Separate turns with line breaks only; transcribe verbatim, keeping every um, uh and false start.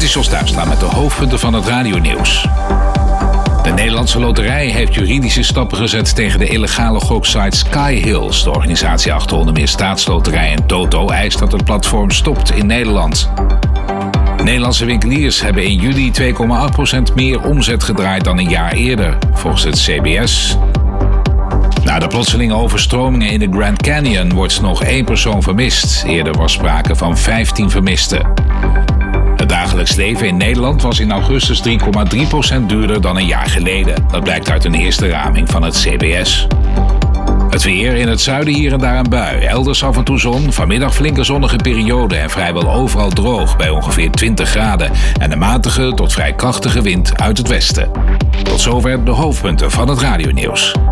Dit is Jos Duitstra met de hoofdpunten van het radionieuws. De Nederlandse Loterij heeft juridische stappen gezet tegen de illegale goksite Sky Hills. De organisatie achter onder meer Staatsloterij en Toto eist dat het platform stopt in Nederland. Nederlandse winkeliers hebben in juli twee komma acht procent meer omzet gedraaid dan een jaar eerder, volgens het C B S. Na de plotselinge overstromingen in de Grand Canyon wordt nog één persoon vermist. Eerder was sprake van vijftien vermisten. Het dagelijks leven in Nederland was in augustus drie komma drie procent duurder dan een jaar geleden. Dat blijkt uit een eerste raming van het C B S. Het weer: in het zuiden hier en daar een bui. Elders af en toe zon. Vanmiddag flinke zonnige periode en vrijwel overal droog bij ongeveer twintig graden. En een matige tot vrij krachtige wind uit het westen. Tot zover de hoofdpunten van het radionieuws.